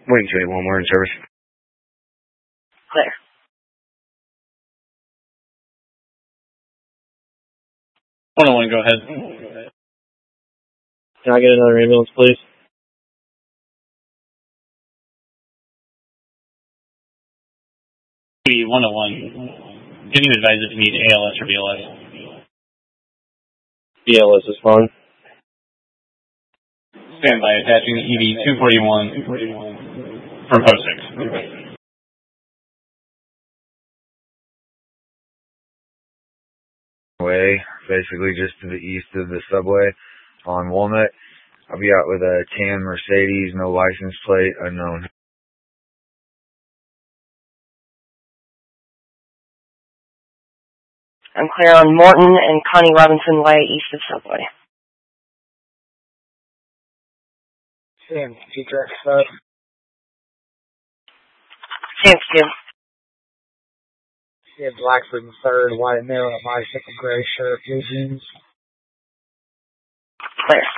Waiting 281, we're in service. Clear. One, go ahead. Can I get another ambulance, please? 101. Can you advise if you need ALS or BLS? BLS is fine. Stand by, attaching ED 241 from post 6. Way, basically just to the east of the subway on Walnut. I'll be out with a tan Mercedes, no license plate, unknown. I'm clear on Morton and Connie Robinson Way, east of subway. Sam, you direct sub. Chance 2. Yeah, Blackford and 3rd, white male on a bicycle, gray shirt, blue jeans. Clear.